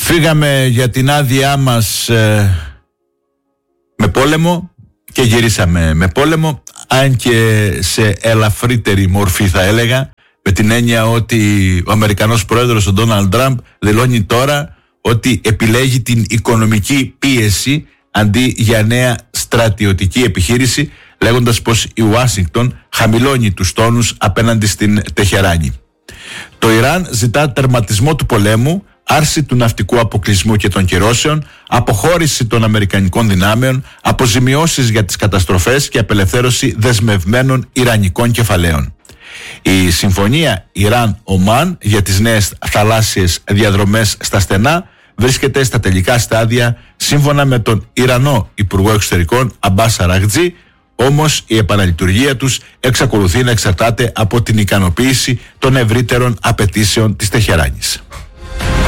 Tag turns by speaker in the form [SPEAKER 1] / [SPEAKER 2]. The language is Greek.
[SPEAKER 1] Φύγαμε για την άδειά μας με πόλεμο και γυρίσαμε με πόλεμο, αν και σε ελαφρύτερη μορφή θα έλεγα, με την έννοια ότι ο Αμερικανός πρόεδρος ο Ντόναλντ Τραμπ δηλώνει τώρα ότι επιλέγει την οικονομική πίεση αντί για νέα στρατιωτική επιχείρηση, λέγοντας πως η Ουάσιγκτον χαμηλώνει τους τόνους απέναντι στην Τεχεράνη. Το Ιράν ζητά τερματισμό του πολέμου, άρση του ναυτικού αποκλεισμού και των κυρώσεων, αποχώρηση των αμερικανικών δυνάμεων, αποζημιώσεις για τις καταστροφές και απελευθέρωση δεσμευμένων ιρανικών κεφαλαίων. Η συμφωνία Ιράν-Ομάν για τις νέες θαλάσσιες διαδρομές στα στενά βρίσκεται στα τελικά στάδια σύμφωνα με τον Ιρανό Υπουργό Εξωτερικών Αμπάς Αραγτζή, όμως η επαναλειτουργία τους εξακολουθεί να εξαρτάται από την ικανοποίηση των ευρύτερων απαιτήσεων της Τεχεράνης.